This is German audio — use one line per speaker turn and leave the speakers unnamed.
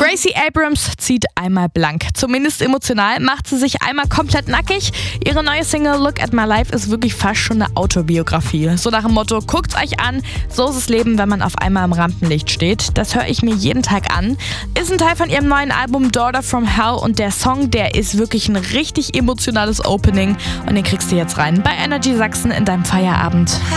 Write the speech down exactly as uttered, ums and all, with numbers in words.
Gracie Abrams zieht einmal blank. Zumindest emotional macht sie sich einmal komplett nackig. Ihre neue Single Look at My Life ist wirklich fast schon eine Autobiografie. So nach dem Motto, guckt's euch an, so ist das Leben, wenn man auf einmal im Rampenlicht steht. Das höre ich mir jeden Tag an. Ist ein Teil von ihrem neuen Album Daughter from Hell und der Song, der ist wirklich ein richtig emotionales Opening und den kriegst du jetzt rein bei Energy Sachsen in deinem Feierabend.